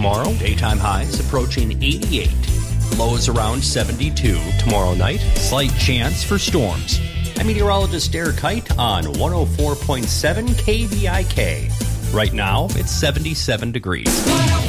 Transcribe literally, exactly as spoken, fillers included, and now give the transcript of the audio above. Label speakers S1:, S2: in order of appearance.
S1: tomorrow. Daytime highs approaching eighty-eight. Lows around seventy-two. Tomorrow night, slight chance for storms. I'm meteorologist Derek Kite on one oh four point seven K B I K. Right now, it's seventy-seven degrees.